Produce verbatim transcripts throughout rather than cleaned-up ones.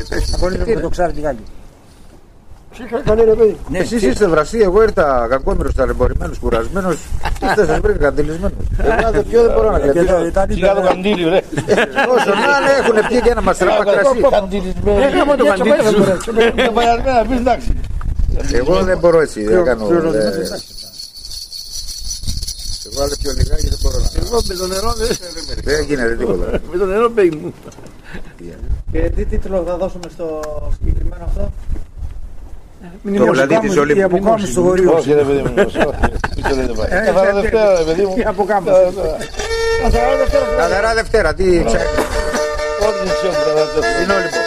Απολύτω το ξέρει τι κάνει. Ναι, εσείς είστε βραστοί, εγώ ήρθα κακόμερος, ταλαιπωρημένος, κουρασμένος. Είστε σας βρήκα καντιλισμένος. Εγώ πιο δεν μπορώ να κρατήσω. Σιγά το καντήλιο, ρε. Όσο να έχουν πιει και ένα μαστραπά κρασί. Έχαμε το καντήλιο. Με βαριασμένα, πεις εντάξει. Εγώ δεν μπορώ έτσι, δεν κάνω. Εγώ άλλο πιο λιγάκι δεν μπορώ να. Εγώ με το νερό δεν γίνεται τίποτα. Με το νερό παίρνει. Και τι τίτλο θα δώσουμε στο συγκεκριμένο αυτό? Το βλαδί της Ολύμπου. Η αποκάμιση του χωρίου. Όχι ρε παιδί μου. Καθαρά Δευτέρα ρε παιδί μου. Η αποκάμιση. Καθαρά Δευτέρα, τι ψάχνει. Ό,τι δεν ξέρω καθαρά Δευτέρα. Είναι Όλυμπο.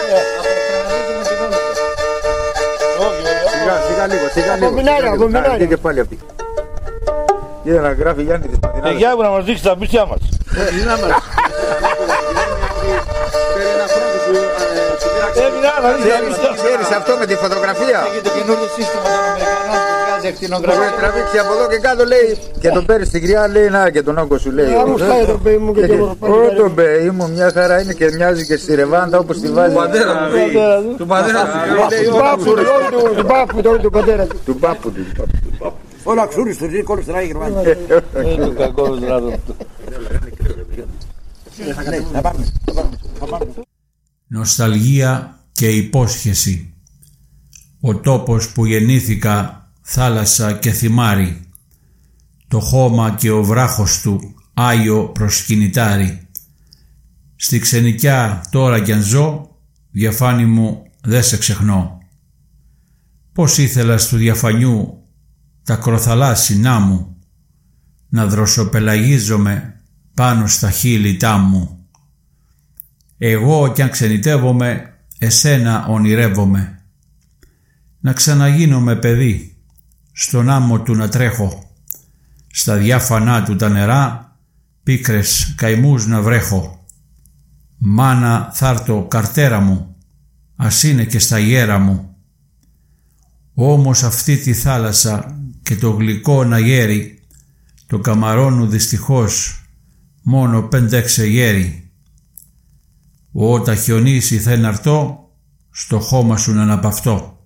Σιγά, σιγά λίγο, σιγά λίγο. Μινάρια, από μινάρια. Και πάλι αυτή. Είδα να γράφει Γιάννη της Ματινάδας. Ε, για να μας δείξει τα μπίσια μας. Να μας. Ξέρεις αυτό με τη φωτογραφία. Και το καινούργιο σύστημα των Αμερικανών που βγάζει ακτινογραφία. Το τραβήξει από εδώ και κάτω λέει. Και τον παίρνει στην κρυά λέει να και τον όγκο σου λέει. το παιδί μου και Ω το παιδί μου μια χαρά είναι και μοιάζει και στη ρεβάντα όπως τη βάζει. του πατέρα του πάπου του πατέρα του. Του πάπου του. Όλα ξούρις του ζει κόλλος τράγει γερμανία. Είναι το κακό δηλαδή. Νοσταλγία και υπόσχεση. Ο τόπος που γεννήθηκα, θάλασσα και θυμάρι. Το χώμα και ο βράχος του, Άγιο προσκυνητάρι. Στη ξενικιά τώρα κι αν ζω, διαφάνη μου δε σε ξεχνώ. Πώς ήθελα στου διαφανιού τα κροθαλάσσινά μου, να δροσοπελαγίζομαι πάνω στα χείλητά μου. Εγώ κι αν ξενιτεύομαι, εσένα ονειρεύομαι. Να ξαναγίνομαι παιδί, στον άμμο του να τρέχω, στα διάφανά του τα νερά, πίκρες καημούς να βρέχω. Μάνα θάρτο καρτέρα μου, ας είναι και στα γέρα μου. Όμως αυτή τη θάλασσα και το γλυκό να γέρει, το καμαρώνου δυστυχώς μόνο πέντε-έξι γέρι. Όταν χιονίσει θα εναρτώ, στο χώμα σου να αναπαυτώ.